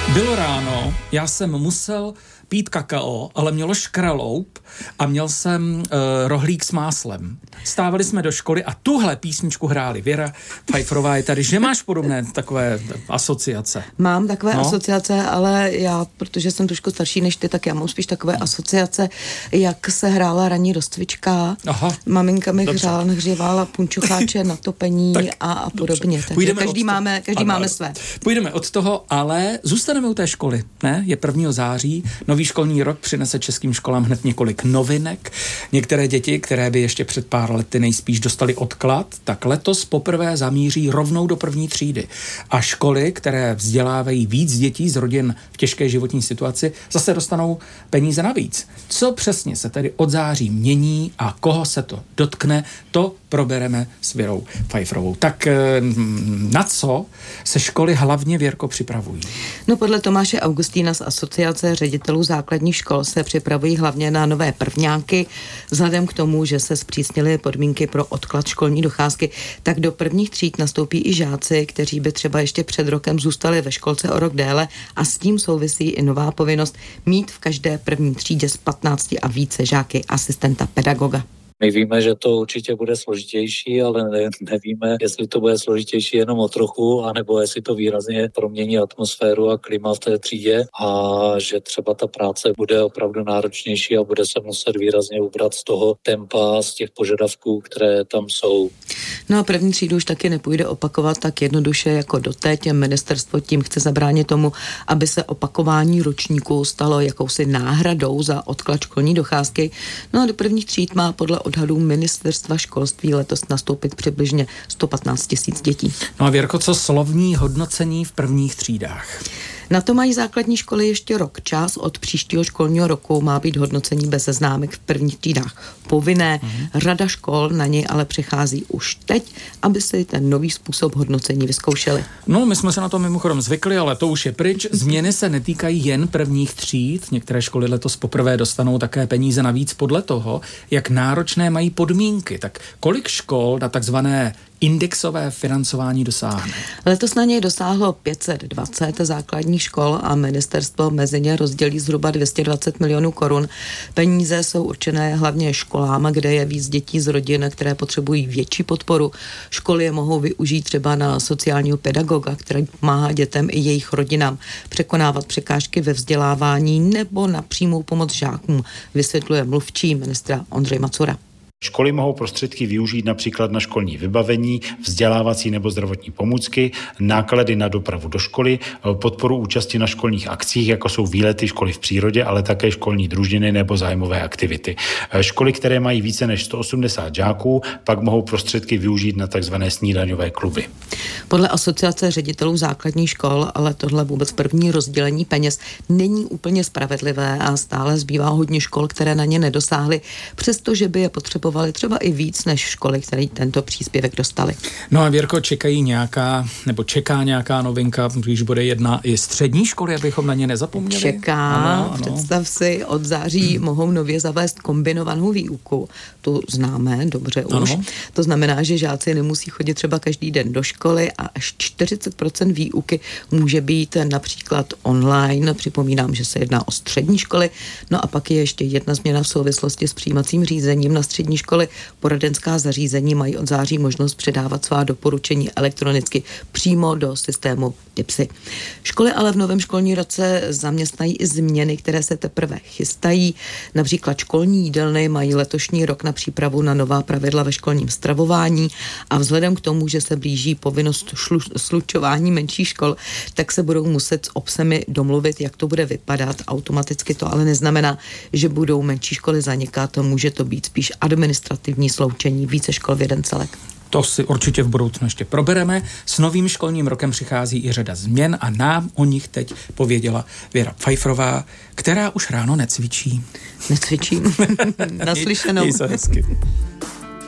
Bylo ráno, já jsem musel pít kakao, ale mělo škraloup a měl jsem rohlík s máslem. Stávali jsme do školy a tuhle písničku hráli. Věra Pfeifferová je tady. Že máš podobné takové asociace? Mám takové asociace, ale já, protože jsem trošku starší než ty, tak já mám spíš takové asociace, jak se hrála ranní rozcvička. Aha, maminka mi hřívala punčocháče na topení a podobně. Takže každý máme své. Půjdeme od toho, ale zůstaneme u té školy. Ne? Je 1. září, nový školní rok přinese českým školám hned několik novinek. Některé děti, které by ještě před pár lety nejspíš dostali odklad, tak letos poprvé zamíří rovnou do 1. třídy. A školy, které vzdělávají víc dětí z rodin v těžké životní situaci, zase dostanou peníze navíc. Co přesně se tedy od září mění a koho se to dotkne, to probereme s Věrou Pfeifferovou. Tak na co se školy hlavně, Věrko, připravují? No podle Tomáše Augustína z Asociace ředitelů základních škol se připravují hlavně na nové prvňáky. Vzhledem k tomu, že se zpřísnily podmínky pro odklad školní docházky, tak do 1. tříd nastoupí i žáci, kteří by třeba ještě před rokem zůstali ve školce o rok déle, a s tím souvisí i nová povinnost mít v každé 1. třídě z 15 a více žáky asistenta pedagoga. My víme, že to určitě bude složitější, ale nevíme, jestli to bude složitější jenom o trochu, anebo jestli to výrazně promění atmosféru a klima v té třídě a že třeba ta práce bude opravdu náročnější a bude se muset výrazně ubrat z toho tempa, z těch požadavků, které tam jsou. No a 1. třídu už taky nepůjde opakovat tak jednoduše jako doteď. Ministerstvo tím chce zabránit tomu, aby se opakování ročníků stalo jakousi náhradou za odklad školní docházky. No a do 1. tříd má podle odhadů Ministerstva školství letos nastoupit přibližně 115 000 dětí. No a Věrko, co slovní hodnocení v 1. třídách? Na to mají základní školy ještě rok čas. Od příštího školního roku má být hodnocení bez známek v 1. třídách povinné. Řada škol na něj ale přechází už teď, aby si ten nový způsob hodnocení vyzkoušeli. No, my jsme se na to mimochodem zvykli, ale to už je pryč. Změny se netýkají jen 1. tříd. Některé školy letos poprvé dostanou také peníze navíc podle toho, jak náročné mají podmínky. Tak kolik škol na takzvané indexové financování dosáhne? Letos na něj dosáhlo 520 základních škol a ministerstvo mezi ně rozdělí zhruba 220 milionů korun. Peníze jsou určené hlavně školám, kde je víc dětí z rodin, které potřebují větší podporu. Školy je mohou využít třeba na sociálního pedagoga, který pomáhá dětem i jejich rodinám překonávat překážky ve vzdělávání, nebo na přímou pomoc žákům, vysvětluje mluvčí ministra Ondřej Macura. Školy mohou prostředky využít například na školní vybavení, vzdělávací nebo zdravotní pomůcky, náklady na dopravu do školy, podporu účasti na školních akcích, jako jsou výlety školy v přírodě, ale také školní družiny nebo zájmové aktivity. Školy, které mají více než 180 žáků, pak mohou prostředky využít na takzvané snídaňové kluby. Podle Asociace ředitelů základních škol ale tohle vůbec první rozdělení peněz není úplně spravedlivé a stále zbývá hodně škol, které na ně nedosáhly, přestože by je potřebovali třeba i víc než školy, které tento příspěvek dostali. No a Věrko, čeká nějaká novinka, když bude jedna i střední školy, abychom na ně nezapomněli? Čeká, ano. Představ si, od září mohou nově zavést kombinovanou výuku. Tu známe dobře už. To znamená, že žáci nemusí chodit třeba každý den do školy a až 40% výuky může být například online. Připomínám, že se jedná o střední školy. No a pak je ještě jedna změna v souvislosti s přijímacím řízením na střední školy. Poradenská zařízení mají od září možnost předávat svá doporučení elektronicky přímo do systému DIPSy. Školy ale v novém školním roce zaměstnají i změny, které se teprve chystají. Například školní jídelny mají letošní rok na přípravu na nová pravidla ve školním stravování a vzhledem k tomu, že se blíží povinnost slučování menších škol, tak se budou muset s obcemi domluvit, jak to bude vypadat. Automaticky to ale neznamená, že budou menší školy zanikat, může to být spíš administrativní sloučení více škol v jeden celek. To si určitě v budoucnu ještě probereme. S novým školním rokem přichází i řada změn a nám o nich teď pověděla Věra Pfeifferová, která už ráno necvičí. Necvičím. Naslyšenou. Měj se hezky.